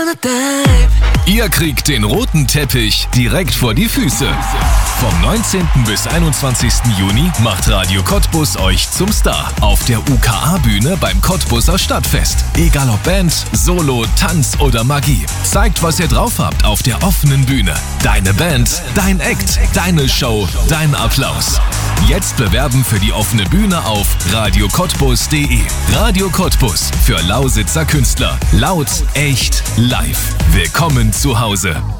wanna dive. Ihr kriegt den roten Teppich direkt vor die Füße. Vom 19. bis 21. Juni macht Radio Cottbus euch zum Star auf der UKA-Bühne beim Cottbuser Stadtfest. Egal ob Band, Solo, Tanz oder Magie. Zeigt, was ihr drauf habt auf der offenen Bühne. Deine Band, dein Act, deine Show, dein Applaus. Jetzt bewerben für die offene Bühne auf radiocottbus.de. Radio Cottbus für Lausitzer Künstler. Laut, echt, live. Willkommen zu Hause.